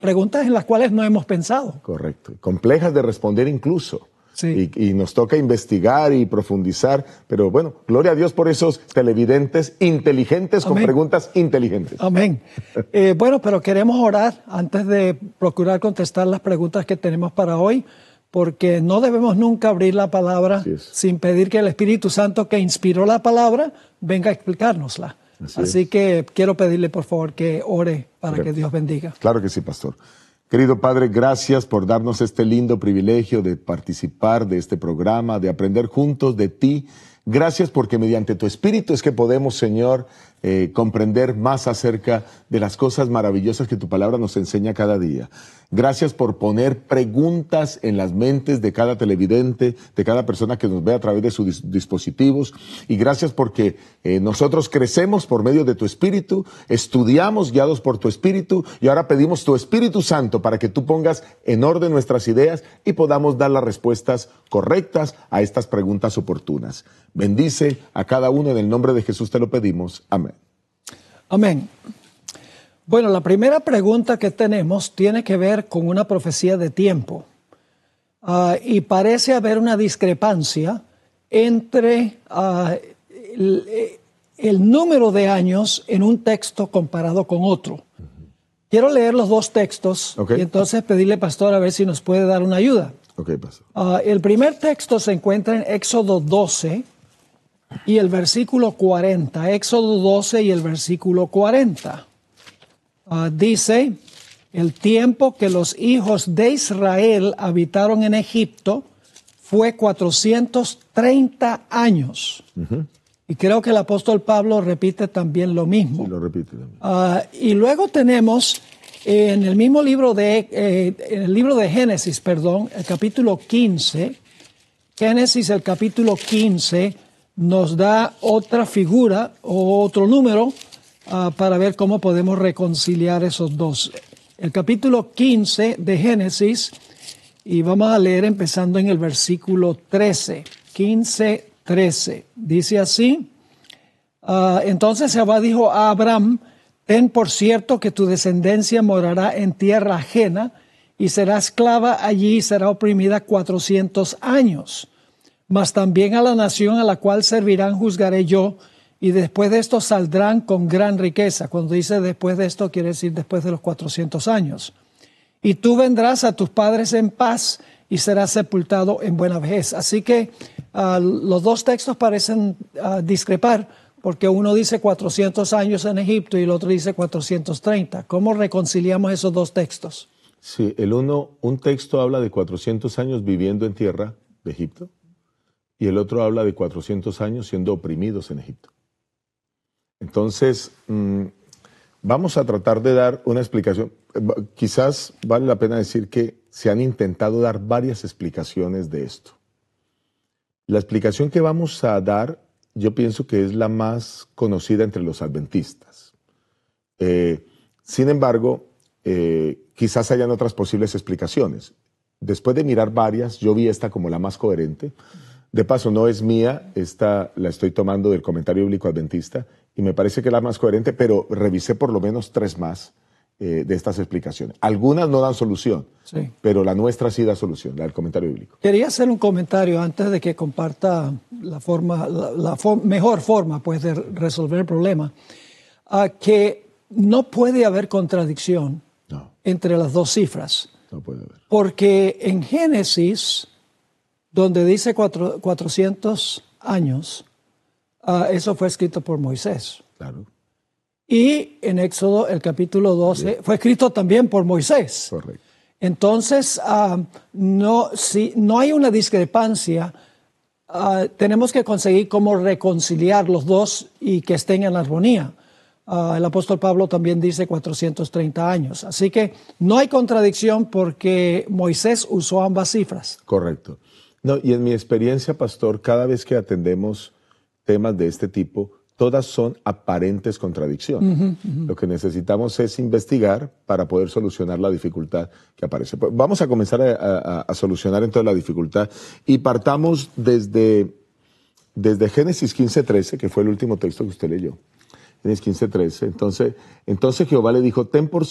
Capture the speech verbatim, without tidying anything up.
preguntas en las cuales no hemos pensado. Correcto. Complejas de responder incluso. Sí. Y, y nos toca investigar y profundizar, pero bueno, gloria a Dios por esos televidentes inteligentes. Amén. Con preguntas inteligentes. Amén. Eh, bueno, pero queremos orar antes de procurar contestar las preguntas que tenemos para hoy, porque no debemos nunca abrir la palabra sin pedir que el Espíritu Santo que inspiró la palabra venga a explicárnosla. Así, Así que quiero pedirle por favor que ore para Correcto. Que Dios bendiga. Claro que sí, pastor. Querido Padre, gracias por darnos este lindo privilegio de participar de este programa, de aprender juntos de ti. Gracias porque mediante tu Espíritu es que podemos, Señor, eh, comprender más acerca de las cosas maravillosas que tu palabra nos enseña cada día. Gracias por poner preguntas en las mentes de cada televidente, de cada persona que nos ve a través de sus dis- dispositivos. Y gracias porque eh, nosotros crecemos por medio de tu Espíritu, estudiamos guiados por tu Espíritu y ahora pedimos tu Espíritu Santo para que tú pongas en orden nuestras ideas y podamos dar las respuestas correctas a estas preguntas oportunas. Bendice a cada uno en el nombre de Jesús te lo pedimos. Amén. Amén. Bueno, la primera pregunta que tenemos tiene que ver con una profecía de tiempo. Uh, y parece haber una discrepancia entre uh, el, el número de años en un texto comparado con otro. Uh-huh. Quiero leer los dos textos okay. y entonces pedirle, pastor, a ver si nos puede dar una ayuda. Okay, pastor. Uh, el primer texto se encuentra en Éxodo doce y el versículo cuarenta. Éxodo doce y el versículo cuarenta. Uh, dice, el tiempo que los hijos de Israel habitaron en Egipto fue cuatrocientos treinta años. Uh-huh. Y creo que el apóstol Pablo repite también lo mismo. Sí, lo repite también. Uh, y luego tenemos eh, en el mismo libro de, eh, en el libro de Génesis, perdón, el capítulo quince, Génesis el capítulo quince nos da otra figura o otro número Uh, para ver cómo podemos reconciliar esos dos. El capítulo quince de Génesis, y vamos a leer empezando en el versículo trece. quince, trece. Dice así, uh, entonces Jehová dijo a Abraham, ten por cierto que tu descendencia morará en tierra ajena, y será esclava allí y será oprimida cuatrocientos años. Mas también a la nación a la cual servirán juzgaré yo, y después de esto saldrán con gran riqueza. Cuando dice después de esto, quiere decir después de los cuatrocientos años. Y tú vendrás a tus padres en paz y serás sepultado en buena vejez. Así que uh, los dos textos parecen uh, discrepar, porque uno dice cuatrocientos años en Egipto y el otro dice cuatrocientos treinta. ¿Cómo reconciliamos esos dos textos? Sí, el uno, un texto habla de cuatrocientos años viviendo en tierra de Egipto y el otro habla de cuatrocientos años siendo oprimidos en Egipto. Entonces, mmm, vamos a tratar de dar una explicación. Quizás vale la pena decir que se han intentado dar varias explicaciones de esto. La explicación que vamos a dar, yo pienso que es la más conocida entre los adventistas. Eh, sin embargo, eh, quizás hayan otras posibles explicaciones. Después de mirar varias, yo vi esta como la más coherente. De paso, no es mía, esta la estoy tomando del Comentario Bíblico Adventista, y me parece que es la más coherente, pero revisé por lo menos tres más eh, de estas explicaciones. Algunas no dan solución, sí. pero la nuestra sí da solución, la del Comentario Bíblico. Quería hacer un comentario antes de que comparta la, forma, la, la for- mejor forma pues, de resolver el problema, uh, que no puede haber contradicción no. entre las dos cifras. No puede haber. Porque en Génesis, donde dice cuatro, cuatrocientos años, Uh, eso fue escrito por Moisés. Claro. Y en Éxodo, el capítulo doce, Bien. fue escrito también por Moisés. Correcto. Entonces, uh, no, si no hay una discrepancia, uh, tenemos que conseguir cómo reconciliar los dos y que estén en armonía. Uh, el apóstol Pablo también dice cuatrocientos treinta años. Así que no hay contradicción porque Moisés usó ambas cifras. Correcto. No, y en mi experiencia, pastor, cada vez que atendemos temas de este tipo, todas son aparentes contradicciones. Uh-huh, uh-huh. Lo que necesitamos es investigar para poder solucionar la dificultad que aparece. Pues vamos a comenzar a, a, a solucionar entonces la dificultad y partamos desde, desde Génesis quince, trece, que fue el último texto que usted leyó. Génesis quince, trece. Entonces, entonces Jehová le dijo, ten por